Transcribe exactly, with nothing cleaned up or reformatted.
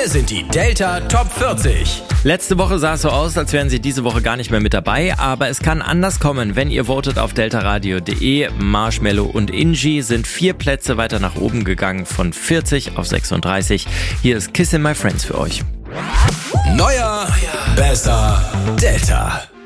Hier sind die Delta Top vierzig. Letzte Woche sah es so aus, als wären sie diese Woche gar nicht mehr mit dabei, aber es kann anders kommen, wenn ihr votet auf deltaradio punkt de. Marshmello und Inji sind vier Plätze weiter nach oben gegangen, von vierzig auf sechsunddreißig. Hier ist Kissin' My Friends für euch. Neuer, besser, Delta.